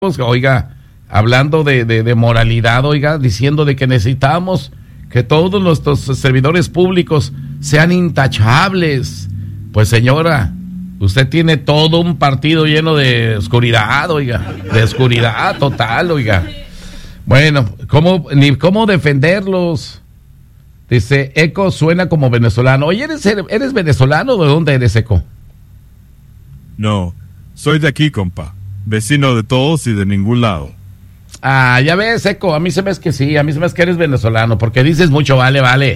Oiga, hablando de moralidad, oiga, diciendo de que necesitamos que todos nuestros servidores públicos sean intachables. Pues señora, usted tiene todo un partido lleno de oscuridad, oiga, de oscuridad total, oiga. Bueno, ¿cómo defenderlos? Dice, Eco suena como venezolano. Oye, ¿eres venezolano o de dónde eres, Eco? No, soy de aquí, compa. Vecino de todos y de ningún lado. Ah, ya ves, Eco, a mí se me es que sí, a mí se me es que eres venezolano, porque dices mucho, vale,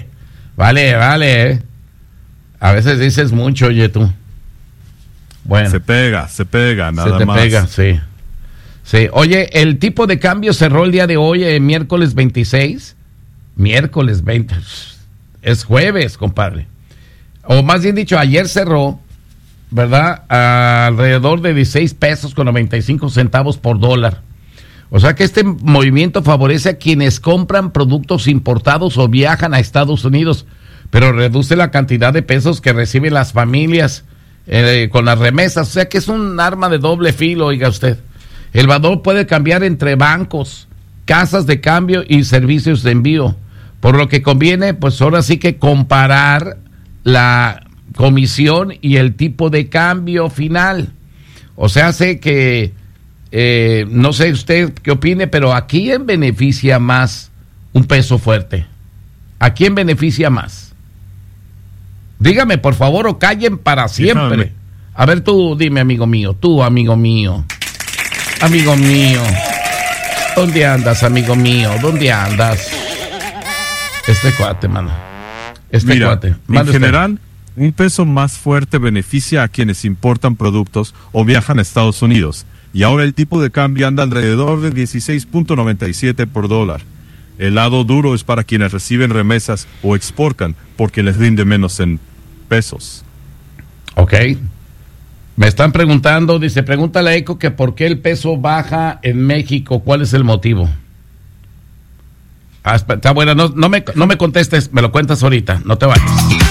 a veces dices mucho, oye, tú. Bueno. Se pega, nada más. Se te pega, sí. Sí, oye, el tipo de cambio cerró el día de hoy, miércoles 26, miércoles 20, es jueves, compadre. O más bien dicho, ayer cerró, ¿verdad? Alrededor de 16 pesos con 95 centavos por dólar. O sea que este movimiento favorece a quienes compran productos importados o viajan a Estados Unidos, pero reduce la cantidad de pesos que reciben las familias con las remesas. O sea que es un arma de doble filo, oiga usted. El valor puede cambiar entre bancos, casas de cambio y servicios de envío, por lo que conviene, pues ahora sí que comparar la comisión y el tipo de cambio final. O sea, sé que no sé usted qué opine, pero ¿a quién beneficia más un peso fuerte? ¿A quién beneficia más? Dígame, por favor, o callen para siempre. Dígame. A ver, tú dime, amigo mío, amigo mío, ¿dónde andas, amigo mío? ¿Dónde andas? Este cuate, mano. Mira, cuate. En general, un peso más fuerte beneficia a quienes importan productos o viajan a Estados Unidos. Y ahora el tipo de cambio anda alrededor de 16.97 por dólar. El lado duro es para quienes reciben remesas o exportan, porque les rinde menos en pesos. Ok. Me están preguntando, dice, pregúntale a Eco que por qué el peso baja en México, ¿cuál es el motivo? Está buena, no me contestes, me lo cuentas ahorita, no te vayas.